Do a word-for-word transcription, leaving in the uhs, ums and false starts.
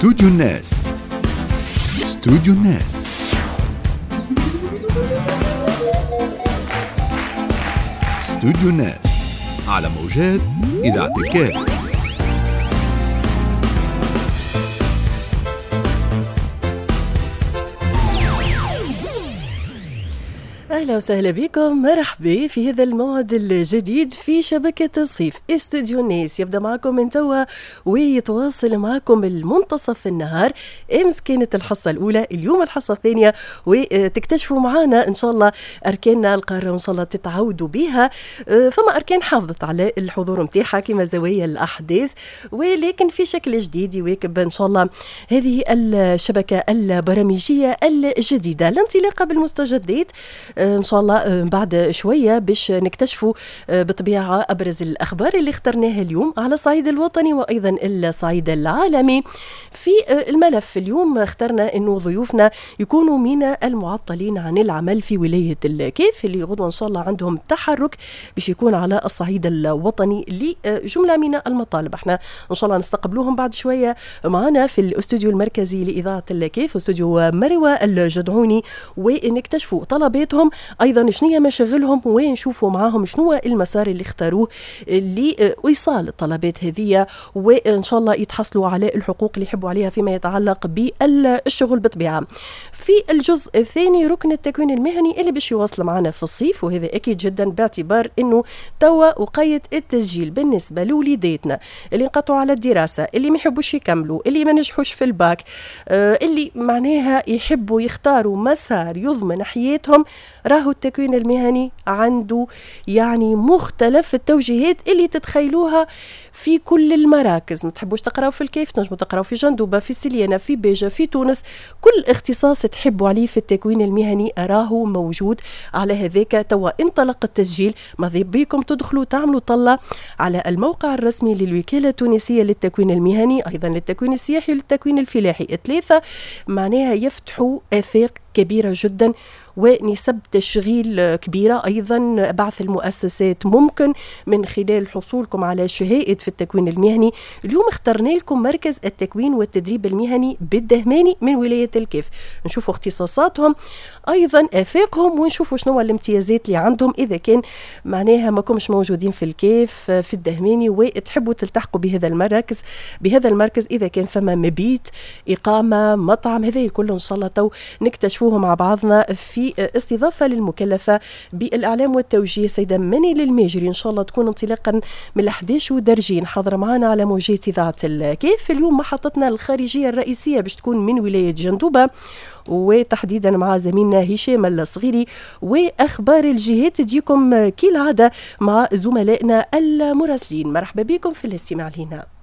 استوديو الناس. استوديو الناس استوديو الناس على موجات إذاعة الكاف. أهلا وسهلا بكم، مرحبا في هذا الموعد الجديد في شبكة الصيف. استوديو الناس يبدأ معكم من توا ويتواصل معكم المنتصف النهار. أمس كانت الحصة الأولى، اليوم الحصة الثانية، وتكتشفوا معنا إن شاء الله أركاننا القارة وإن شاء الله تتعودوا بها. فما أركان حافظت على الحضور متاعها كما زوايا الأحداث، ولكن في شكل جديد يواكب إن شاء الله هذه الشبكة البرامجية الجديدة. الانطلاقة بالمستجدات إن شاء الله بعد شوية باش نكتشفوا بطبيعة أبرز الأخبار اللي اخترناها اليوم على الصعيد الوطني وأيضا الصعيد العالمي. في الملف اليوم اخترنا أنه ضيوفنا يكونوا من المعطلين عن العمل في ولاية الكاف اللي غدوة إن شاء الله عندهم تحرك باش يكون على الصعيد الوطني لجملة من المطالب. احنا إن شاء الله نستقبلوهم بعد شوية معنا في الاستوديو المركزي لإذاعة الكاف، استوديو مروة الجدعوني، ونكتشفوا طلباتهم ايضا شنو مشاغلهم ونشوفوا معاهم شنو المسار اللي اختاروه لايصال الطلبات هذه، وان شاء الله يتحصلوا على الحقوق اللي يحبوا عليها فيما يتعلق بالشغل بطبيعه. في الجزء الثاني ركن التكوين المهني اللي باش يواصل معنا في الصيف، وهذا اكيد جدا باعتبار انه توا وقايه التسجيل بالنسبه لوليداتنا اللي انقطعوا على الدراسه، اللي ما يحبوش يكملوا، اللي ما نجحوش في الباك، آه اللي معناها يحبوا يختاروا مسار يضمن حياتهم. راهو التكوين المهني عنده يعني مختلف التوجيهات اللي تتخيلوها في كل المراكز. ما تحبوش تقراوا في الكيف تنجموا تقراوا في جندوبة، في سليانة، في بيجة، في تونس، كل اختصاص تحبوا عليه في التكوين المهني راهو موجود. على هذاك توا انطلق التسجيل، ماذا بيكم تدخلوا تعملوا طلة على الموقع الرسمي للوكالة التونسية للتكوين المهني، ايضا للتكوين السياحي وللتكوين الفلاحي. الثلاثة معناها يفتحوا آفاق كبيرة جدا ونسب تشغيل كبيرة. أيضا بعث المؤسسات ممكن من خلال حصولكم على شهائد في التكوين المهني. اليوم اخترنا لكم مركز التكوين والتدريب المهني بالدهماني من ولاية الكاف، نشوفوا اختصاصاتهم أيضا آفاقهم ونشوفوا شنو الامتيازات اللي عندهم إذا كان معناها ما كمش موجودين في الكاف في الدهماني وتحبوا تلتحقوا بهذا المركز بهذا المركز إذا كان فما مبيت، إقامة، مطعم، هذا الكل إن شاء الله تو نكتشفوه مع بعضنا في استضافة للمكلفة بالإعلام والتوجيه سيدة مني للماجري. إن شاء الله تكون انطلاقا من أحد عشر ودرجين حاضرة معنا على موجات إذاعة الكاف. اليوم محطتنا الخارجية الرئيسية باش تكون من ولاية جندوبة، وتحديدا مع زميلنا هشام الصغيري، وأخبار الجهات تجيكم كالعادة مع زملائنا المراسلين. مرحبا بكم في الاستماع لنا.